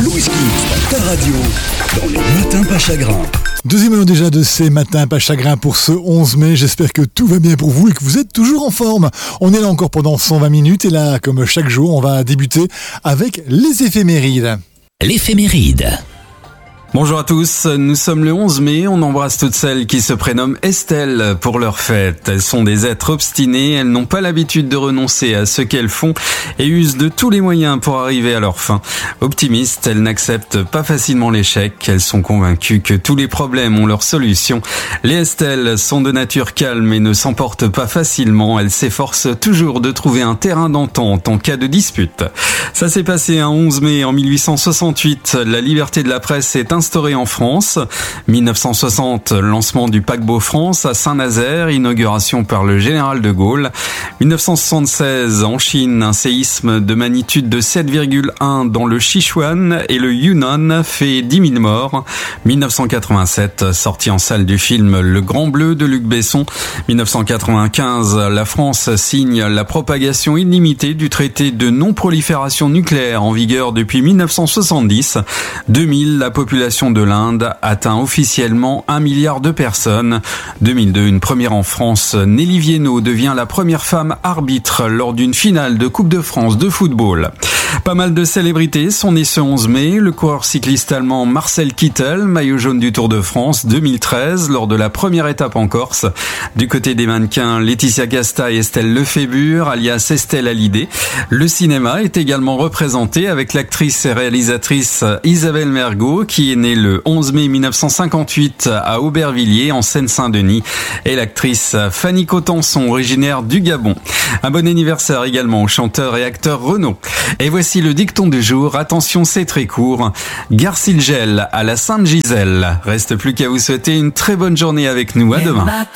Louis Kids, ta radio, dans les matins pas chagrins. Deuxième heure déjà de ces matins pas chagrins pour ce 11 mai. J'espère que tout va bien pour vous et que vous êtes toujours en forme. On est là encore pendant 120 minutes et là, comme chaque jour, on va débuter avec les éphémérides. L'éphéméride. Bonjour à tous, nous sommes le 11 mai, on embrasse toutes celles qui se prénomment Estelle pour leur fête. Elles sont des êtres obstinés, elles n'ont pas l'habitude de renoncer à ce qu'elles font et usent de tous les moyens pour arriver à leur fin. Optimistes, elles n'acceptent pas facilement l'échec, elles sont convaincues que tous les problèmes ont leur solution. Les Estelles sont de nature calme et ne s'emportent pas facilement, elles s'efforcent toujours de trouver un terrain d'entente en cas de dispute. Ça s'est passé un 11 mai en 1868, la liberté de la presse est instauré en France. 1960, lancement du paquebot France à Saint-Nazaire, inauguration par le général de Gaulle. 1976, en Chine, un séisme de magnitude de 7,1 dans le Sichuan et le Yunnan fait 10 000 morts. 1987, sortie en salle du film Le Grand Bleu de Luc Besson. 1995, la France signe la propagation illimitée du traité de non-prolifération nucléaire en vigueur depuis 1970. 2000, la population de l'Inde atteint officiellement 1 milliard de personnes. 2002, une première en France. Nelly Viennot devient la première femme arbitre lors d'une finale de Coupe de France de football. Pas mal de célébrités sont nées ce 11 mai. Le coureur cycliste allemand Marcel Kittel, maillot jaune du Tour de France 2013 lors de la première étape en Corse. Du côté des mannequins, Laetitia Casta et Estelle Lefébure, alias Estelle Hallyday. Le cinéma est également représenté avec l'actrice et réalisatrice Isabelle Mergo qui est née le 11 mai 1958 à Aubervilliers en Seine-Saint-Denis et l'actrice Fanny Cotenson, originaire du Gabon. Un bon anniversaire également au chanteur et acteur Renaud. Et voici le dicton du jour. Attention, c'est très court. Garcilgel à la Sainte-Gisèle. Reste plus qu'à vous souhaiter une très bonne journée avec nous. À demain.